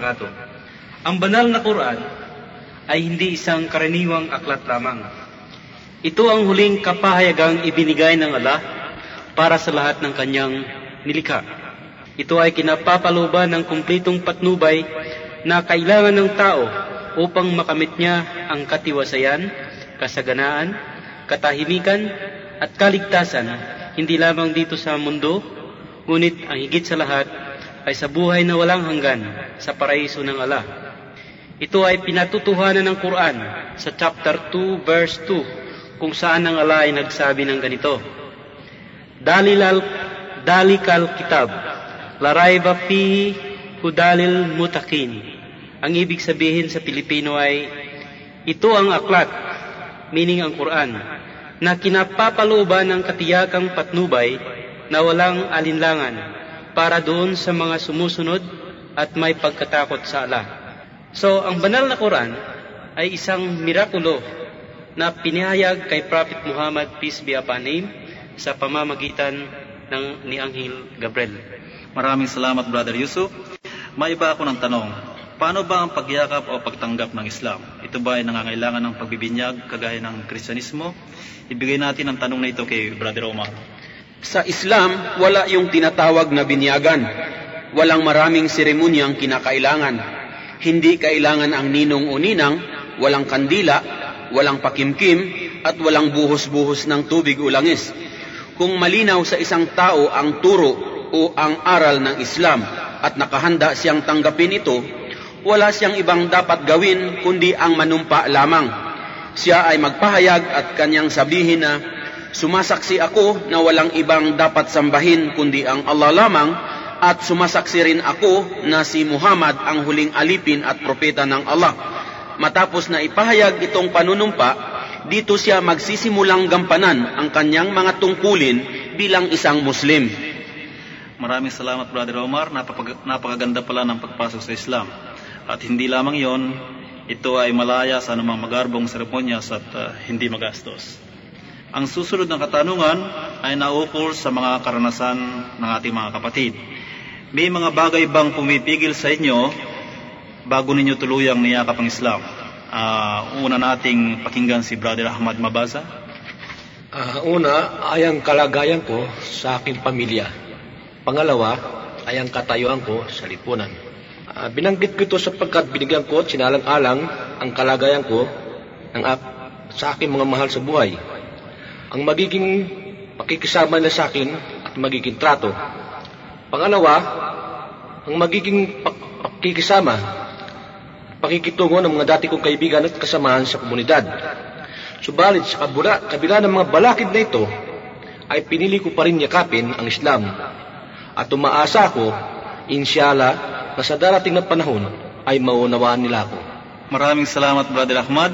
litrato. Ang banal na Quran ay hindi isang karaniwang aklat lamang. Ito ang huling kapahayagang ibinigay ng Allah para sa lahat ng kanyang nilikha. Ito ay kinapapalooban ng kumpletong patnubay na kailangan ng tao upang makamit niya ang katiwasayan, kasaganaan, katahimikan at kaligtasan, hindi lamang dito sa mundo, ngunit ang higit sa lahat ay sa buhay na walang hanggan sa paraiso ng Allah. Ito ay pinatutuhanan ng Quran sa chapter 2 verse 2, kung saan ang Allah ay nagsabi ng ganito: Dalikal kitab, la raiba fihi hudalil mutakin. Ang ibig sabihin sa Pilipino ay, ito ang aklat, meaning ang Quran, na kinapapalooban ng katiyakang patnubay na walang alinlangan para doon sa mga sumusunod at may pagkatakot sa Allah. So, ang banal na Quran ay isang mirakulo na pinahayag kay Prophet Muhammad, peace be upon him, sa pamamagitan ni Anghel Gabriel. Maraming salamat, Brother Yusuf. May iba ako ng tanong. Paano ba ang pagyakap o pagtanggap ng Islam? Ito ba ay nangangailangan ng pagbibinyag kagaya ng Kristyanismo? Ibigay natin ang tanong na ito kay Brother Omar. Sa Islam, wala yung tinatawag na binyagan. Walang maraming seremonyang kinakailangan. Hindi kailangan ang ninong o ninang, walang kandila, walang pakimkim, at walang buhos-buhos ng tubig o langis. Kung malinaw sa isang tao ang turo o ang aral ng Islam at nakahanda siyang tanggapin ito, wala siyang ibang dapat gawin kundi ang manumpa lamang. Siya ay magpahayag at kanyang sabihin na, sumasaksi ako na walang ibang dapat sambahin kundi ang Allah lamang, at sumasaksi rin ako na si Muhammad ang huling alipin at propeta ng Allah. Matapos na ipahayag itong panunumpa, dito siya magsisimulang gampanan ang kanyang mga tungkulin bilang isang Muslim. Maraming salamat, Brother Omar. Napakaganda pala ng pagpasok sa Islam. At hindi lamang yon, ito ay malaya sa anumang magarbong seremonyas at hindi magastos. Ang susunod na katanungan ay naukol sa mga karanasan ng ating mga kapatid. May mga bagay bang pumipigil sa inyo bago ninyo tuluyang niyakap ang Islam? Una nating pakinggan si Brother Ahmad Mabaza. Una ay ang kalagayan ko sa aking pamilya. Pangalawa ay ang katayuan ko sa lipunan. Binanggit ko ito sapagkat binigyan ko at sinalang-alang ang kalagayan ko sa aking mga mahal sa buhay. Ang magiging pakikisama nila sa akin at magiging trato. Pangalawa, ang magiging pakikisama, pakikitungo ng mga dati kong kaibigan at kasamahan sa komunidad. Subalit sa kabila ng mga balakid na ito, ay pinili ko pa rin yakapin ang Islam. At umaasa ako, inshallah, na sa darating na panahon ay maunawaan nila ako. Maraming salamat, Brother Ahmad.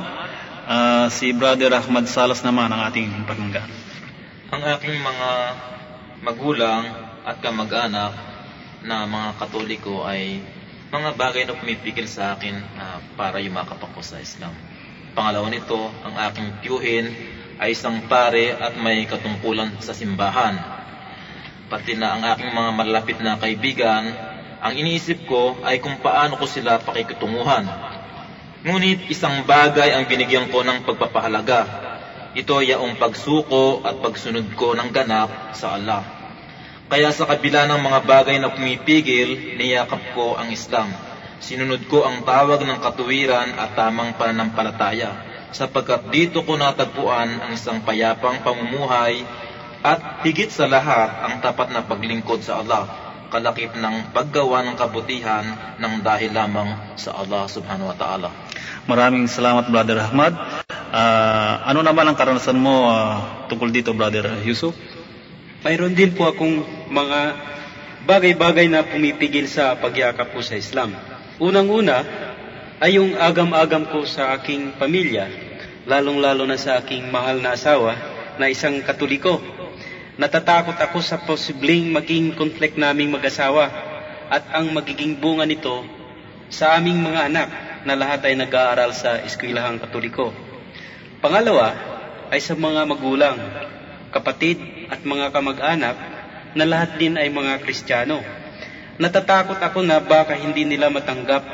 Si Brother Ahmad Salas naman ang ating pakinggan. Ang aking mga magulang at kamag-anak na mga Katoliko ay mga bagay na pumipigil sa akin para yumakap ako sa Islam. Pangalawa nito, ang aking tiyuhin ay isang pare at may katungkulan sa simbahan. Pati na ang aking mga malapit na kaibigan, ang iniisip ko ay kung paano ko sila pakikitunguhan. Ngunit isang bagay ang binigyan ko ng pagpapahalaga. Ito ay ang pagsuko at pagsunod ko ng ganap sa Allah. Kaya sa kabila ng mga bagay na pumipigil, niyakap ko ang Islam. Sinunod ko ang tawag ng katuwiran at tamang pananampalataya, sapagkat dito ko natagpuan ang isang payapang pamumuhay at higit sa lahat ang tapat na paglingkod sa Allah, kalakip ng paggawa ng kabutihan ng dahil lamang sa Allah subhanahu wa ta'ala. Maraming salamat, Brother Ahmad. Ano naman ang karanasan mo tungkol dito, Brother Yusuf? Mayroon din po akong mga bagay-bagay na pumipigil sa pagyakap ko sa Islam. Unang-una ay yung agam-agam ko sa aking pamilya, lalong-lalo na sa aking mahal na asawa na isang Katoliko. Natatakot ako sa posibleng maging konflikt naming mag-asawa at ang magiging bunga nito sa aming mga anak na lahat ay nag-aaral sa eskwelahang Katoliko. Pangalawa ay sa mga magulang, kapatid at mga kamag-anak na lahat din ay mga Kristiyano. Natatakot ako na baka hindi nila matanggap